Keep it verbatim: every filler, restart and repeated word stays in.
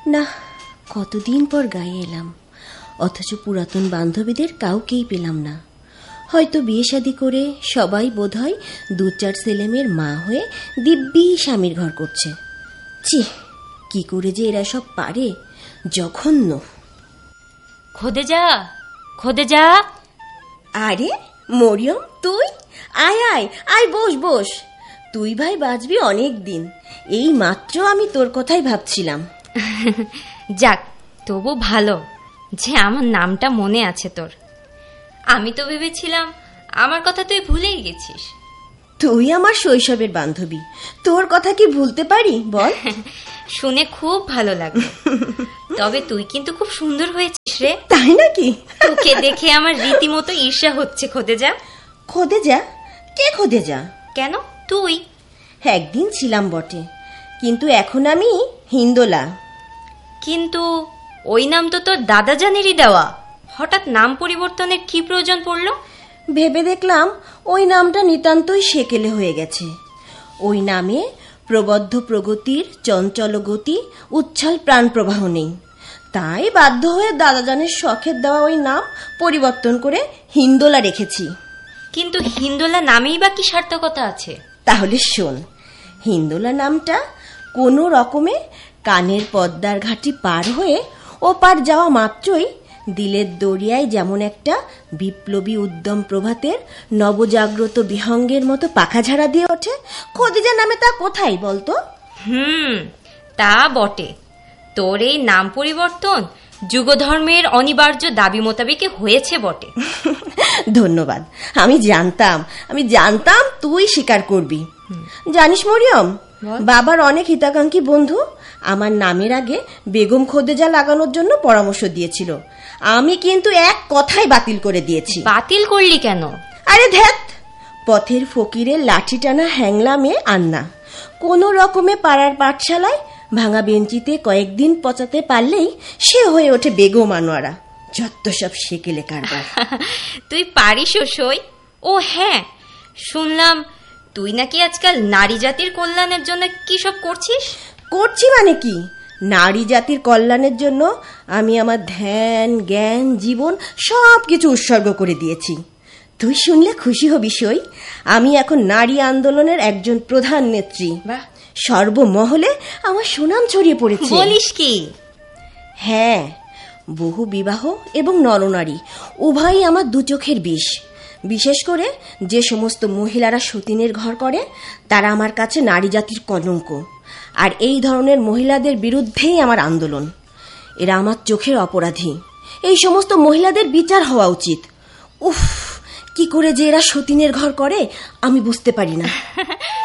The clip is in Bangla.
না, কতদিন পর গায়ে এলাম, অথচ পুরাতন বান্ধবীদের কাউকেই পেলাম না। হয়তো বিয়ে শাদী করে সবাই বোধহয় দু চার ছেলেমেয়ের মা হয়ে দিব্যি স্বামীর ঘর করছে। ছি, কি করে যে এরা সব পারে, জঘন্য। খোদেজা, খোদেজা। আরে মরিয়ম, তুই? আয় আয় আয়, বস বস। তুই ভাই বাঁচবি অনেক দিন, এই মাত্র আমি তোর কথাই ভাবছিলাম। যাক, তবু ভালো যে আমার নামটা মনে আছে তোর। আমি তো ভেবেছিলাম আমার কথা তুই ভুলেই গেছিস। তুই আমার শৈশবের বান্ধবী, তোর কথা কি ভুলতে পারি বল? শুনে খুব ভালো লাগলো। তবে তুই কিন্তু খুব সুন্দর হয়েছিস রে। তাই নাকি? তোকে দেখে আমার রীতিমতো ঈর্ষা হচ্ছে। খোদেজা। খোদেজা? কে খোদেজা? কেন, তুই? একদিন ছিলাম বটে, কিন্তু এখন আমি হিন্দোলা। কিন্তু ওই নাম তো তোর দাদা জানেরই দেওয়া, হঠাৎ নাম পরিবর্তনের কি প্রয়োজন পড়লো? ভেবে দেখলাম ওই নামটা নিতান্তই সেকেলে হয়ে গেছে। ওই নামে প্রবদ্ধ প্রগতির চঞ্চল গতি, উচ্ছল প্রাণ প্রবাহ নেই। তাই বাধ্য হয়ে দাদাজানের শখের দেওয়া ওই নাম পরিবর্তন করে হিন্দোলা রেখেছি। কিন্তু হিন্দোলা নামেই বা কি সার্থকতা আছে? তাহলে শোন, হিন্দোলা নামটা কোনো রকমে কানের পদ্মার ঘাটি পার হয়ে ও পার যাওয়া মাত্রই দিলের দরিয়ায় যেমন একটা বিপ্লবী উদ্যম প্রভাতের নবজাগ্রত বিহঙ্গের মতো পাখা ঝাড়া দিয়ে ওঠে, খোদিজা নামে তা কোথায় বলতো? হুম, তা বটে। তোর এই নাম পরিবর্তন যুগধর্মের অনিবার্য দাবি মোতাবেক হয়েছে বটে। ধন্যবাদ। আমি জানতাম আমি জানতাম তুই স্বীকার করবি। জানিস মরিয়ম, বাবার অনেক হিতাকাঙ্ক্ষী বন্ধু আমার নামের আগে বেগম খোদেজা লাগানোর জন্য পরামর্শ দিয়েছিল। আমি কিন্তু এক কথাই বাতিল করে দিয়েছি। বাতিল করলি কেন? আরে ধ্যাত, পথের ফকিরের লাঠি টানা হ্যাংলা মেয়ে আন্না কোন রকমে পাড়ার পাঠশালায় ভাঙা বেঞ্চিতে কয়েকদিন পচাতে পারলেই সে হয়ে ওঠে বেগম আনোয়ারা। যত সব সেকেলে কারবার। তুই পারিস সই। ও হ্যাঁ, শুনলাম তুই নাকি আজকাল নারী জাতির কল্যাণের জন্য কি সব করছিস। করছি মানে কি? নারী জাতির কল্যাণের জন্য আমি আমার ধ্যান, জ্ঞান, জীবন সব কিছু উৎসর্গ করে দিয়েছি। তুই শুনলে খুশি হবি সই, আমি এখন নারী আন্দোলনের একজন প্রধান নেত্রী। বাহ, সর্বমহলে আমার সুনাম ছড়িয়ে পড়েছে। বলিস কি? হ্যাঁ, বহু বিবাহ এবং নরনারী উভয়ই আমার দু চোখের বিষ। বিশেষ করে যে সমস্ত মহিলারা সতীনের ঘর করে তারা আমার কাছে নারী জাতির কলঙ্ক। আর এই ধরনের মহিলাদের বিরুদ্ধেই আমার আন্দোলন। এরা আমার চোখের অপরাধী। এই সমস্ত মহিলাদের বিচার হওয়া উচিত। উফ, কি করে যে এরা সতীনের ঘর করে আমি বুঝতে পারি না।